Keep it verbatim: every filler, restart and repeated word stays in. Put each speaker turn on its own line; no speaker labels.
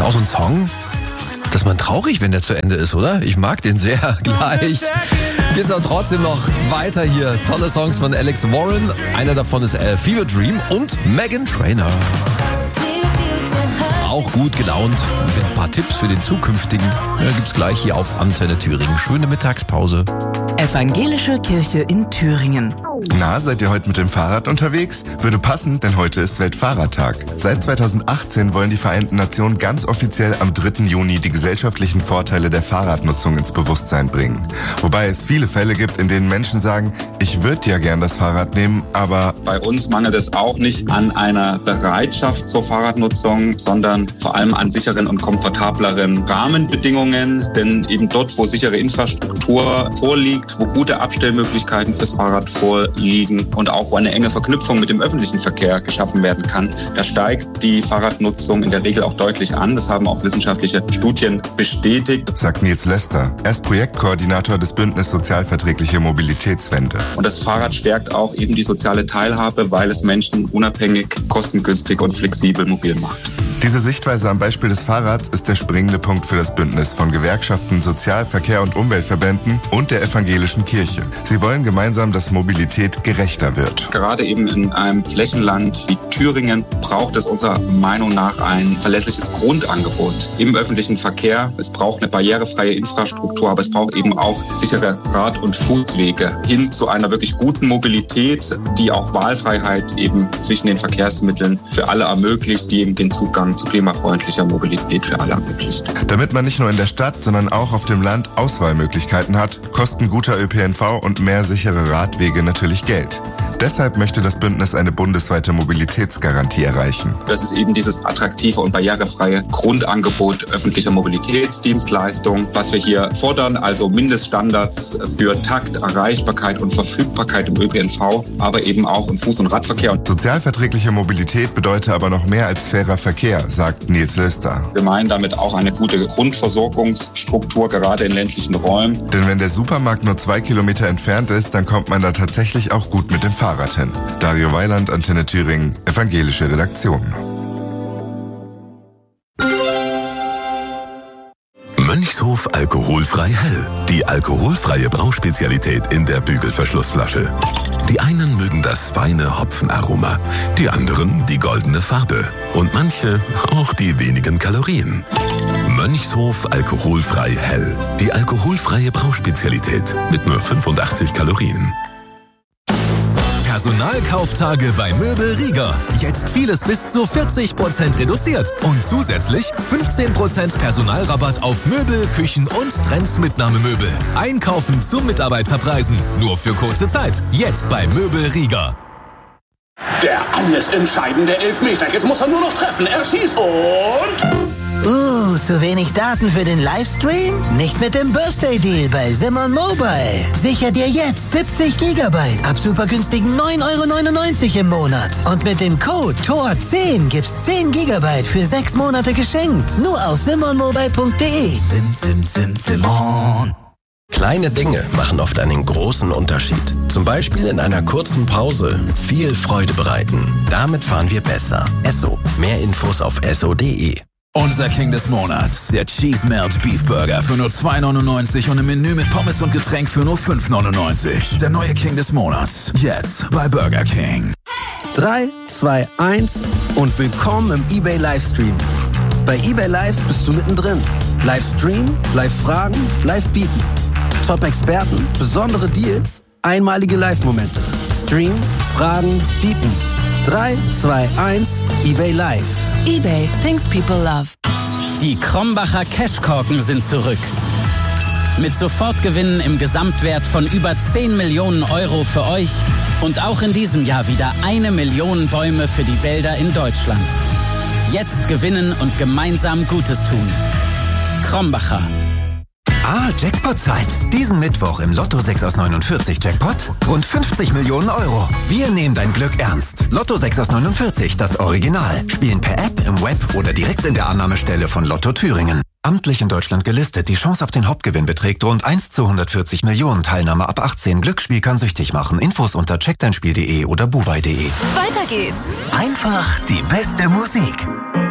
ist auch so ein Song, dass man traurig, wenn der zu Ende ist, oder? Ich mag den sehr. Gleich geht's auch trotzdem noch weiter hier. Tolle Songs von Alex Warren. Einer davon ist äh, Fever Dream und Meghan Trainor. Auch gut gelaunt mit ein paar Tipps für den zukünftigen. Ja, gibt's gleich hier auf Antenne Thüringen. Schöne Mittagspause.
Evangelische Kirche in Thüringen.
Na, seid ihr heute mit dem Fahrrad unterwegs? Würde passen, denn heute ist Weltfahrradtag. Seit zweitausendachtzehn wollen die Vereinten Nationen ganz offiziell am dritten Juni die gesellschaftlichen Vorteile der Fahrradnutzung ins Bewusstsein bringen. Wobei es viele Fälle gibt, in denen Menschen sagen, ich würde ja gern das Fahrrad nehmen, aber...
Bei uns mangelt es auch nicht an einer Bereitschaft zur Fahrradnutzung, sondern vor allem an sicheren und komfortableren Rahmenbedingungen. Denn eben dort, wo sichere Infrastruktur vorliegt, wo gute Abstellmöglichkeiten fürs Fahrrad vorliegen, liegen und auch wo eine enge Verknüpfung mit dem öffentlichen Verkehr geschaffen werden kann, da steigt die Fahrradnutzung in der Regel auch deutlich an. Das haben auch wissenschaftliche Studien bestätigt.
Sagt Nils Lester. Er ist Projektkoordinator des Bündnis Sozialverträgliche Mobilitätswende.
Und das Fahrrad stärkt auch eben die soziale Teilhabe, weil es Menschen unabhängig, kostengünstig und flexibel mobil macht.
Diese Sichtweise am Beispiel des Fahrrads ist der springende Punkt für das Bündnis von Gewerkschaften, Sozial-, Verkehr- und Umweltverbänden und der evangelischen Kirche. Sie wollen gemeinsam, dass Mobilität gerechter wird.
Gerade eben in einem Flächenland wie Thüringen braucht es unserer Meinung nach ein verlässliches Grundangebot im öffentlichen Verkehr. Es braucht eine barrierefreie Infrastruktur, aber es braucht eben auch sichere Rad- und Fußwege hin zu einer wirklich guten Mobilität, die auch Wahlfreiheit eben zwischen den Verkehrsmitteln für alle ermöglicht, die eben den Zugang zu klimafreundlicher Mobilität für alle ermöglicht.
Damit man nicht nur in der Stadt, sondern auch auf dem Land Auswahlmöglichkeiten hat, kosten guter Ö P N V und mehr sichere Radwege natürlich Geld. Deshalb möchte das Bündnis eine bundesweite Mobilitätsgarantie erreichen.
Das ist eben dieses attraktive und barrierefreie Grundangebot öffentlicher Mobilitätsdienstleistungen, was wir hier fordern, also Mindeststandards für Takt, Erreichbarkeit und Verfügbarkeit im Ö P N V, aber eben auch im Fuß- und Radverkehr.
Sozialverträgliche Mobilität bedeutet aber noch mehr als fairer Verkehr, sagt Nils Lester.
Wir meinen damit auch eine gute Grundversorgungsstruktur, gerade in ländlichen Räumen.
Denn wenn der Supermarkt nur zwei Kilometer entfernt ist, dann kommt man da tatsächlich auch gut mit dem Fahrrad hin. Dario Weiland, Antenne Thüringen, evangelische Redaktion.
Mönchshof alkoholfrei hell. Die alkoholfreie Brauspezialität in der Bügelverschlussflasche. Die einen mögen das feine Hopfenaroma, die anderen die goldene Farbe und manche auch die wenigen Kalorien. Mönchshof alkoholfrei hell. Die alkoholfreie Brauspezialität mit nur fünfundachtzig Kalorien.
Personalkauftage bei Möbel Rieger. Jetzt vieles bis zu vierzig Prozent reduziert. Und zusätzlich fünfzehn Prozent Personalrabatt auf Möbel, Küchen und Trends-Mitnahmemöbel. Einkaufen zu Mitarbeiterpreisen. Nur für kurze Zeit. Jetzt bei Möbel Rieger.
Der alles entscheidende Elfmeter. Jetzt muss er nur noch treffen. Er schießt und...
Uh, zu wenig Daten für den Livestream? Nicht mit dem Birthday Deal bei Simon Mobile. Sicher dir jetzt siebzig Gigabyte ab super günstigen neun Euro neunundneunzig im Monat. Und mit dem Code T O R zehn gibt's zehn Gigabyte für sechs Monate geschenkt. Nur auf simon mobile punkt de.
Sim, sim, sim, Simon. Kleine Dinge machen oft einen großen Unterschied. Zum Beispiel in einer kurzen Pause viel Freude bereiten. Damit fahren wir besser. Esso. Mehr Infos auf esso punkt de.
Unser King des Monats, der Cheese Melt Beef Burger für nur zwei neunundneunzig und ein Menü mit Pommes und Getränk für nur fünf neunundneunzig. Der neue King des Monats, jetzt bei Burger King.
drei, zwei, eins und willkommen im eBay Livestream. Bei eBay Live bist du mittendrin. Livestream, Live-Fragen, Live-Bieten. Top-Experten, besondere Deals, einmalige Live-Momente. Stream, Fragen, Bieten. drei, zwei, eins, eBay Live.
eBay, things people love.
Die Krombacher Cashkorken sind zurück. Mit Sofortgewinnen im Gesamtwert von über zehn Millionen Euro für euch und auch in diesem Jahr wieder eine Million Bäume für die Wälder in Deutschland. Jetzt gewinnen und gemeinsam Gutes tun. Krombacher.
Ah, Jackpot-Zeit. Diesen Mittwoch im Lotto sechs aus neunundvierzig Jackpot rund fünfzig Millionen Euro. Wir nehmen dein Glück ernst. Lotto sechs aus neunundvierzig, das Original. Spielen per App, im Web oder direkt in der Annahmestelle von Lotto Thüringen. Amtlich in Deutschland gelistet. Die Chance auf den Hauptgewinn beträgt rund eins zu hundertvierzig Millionen. Teilnahme ab achtzehn. Glücksspiel kann süchtig machen. Infos unter checkdeinspiel punkt de oder buwei punkt de.
Weiter geht's.
Einfach die beste Musik.